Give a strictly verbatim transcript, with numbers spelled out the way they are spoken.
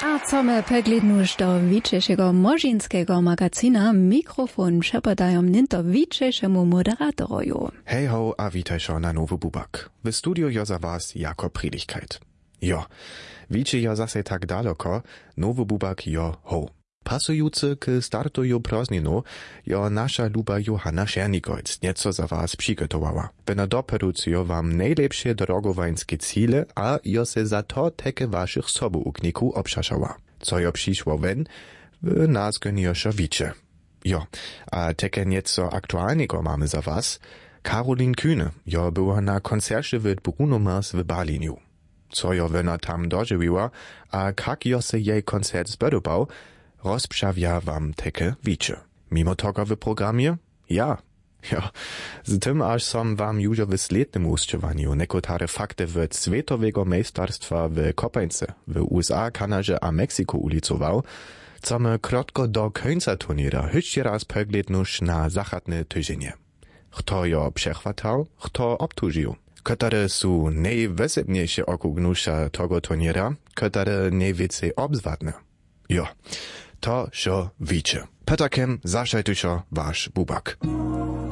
A co my peglednuž do wiczejszego morzynskiego magazyna mikrofon przepadają ninto wiczejszemu moderatoroju. Hej ho, a witajszo na Nowy Bubak. W studiu jo za was jako Predigkeit. Jo, wicie jo zase tak daleko, Nowy Bubak jo ho. Pasujący k startuju prazninu, jo nasza luba Johanna Schernigolc nieco za was przygotowała. By na doperucjo wam najlepsze drogowańskie cile, a jo se za to teke waszych sobuukników obszaszała. Co jo przyszło wen, w nazgonioszo wicie. Jo, a teke nieco aktualnego mamy za was. Caroline Kühne, jo była na koncercie w Bruno Mars w Berlinu. Co jo wena tam dożywiła, a kak jo se jej koncert spodobał, rozprzawia wam teke wicze. Mimo tego w programie? Ja. Ja. Z tym aż som wam już w slednym uszczywaniu nekotare fakty w światowego majstarstwa w kopańce w U S A, Kanadzie a Meksyku ulicował, co my krótko do końca turniera jeszcze raz poglednusz na zachodne tydzienie. Kto jo przechwatał, kto obtużył. Które są najwysebniejsze okugnusza tego turniera, które najwięcej obzwatne. Jo, to, co wiecie. Peterkem, zaszajtuszo wasz Bubak.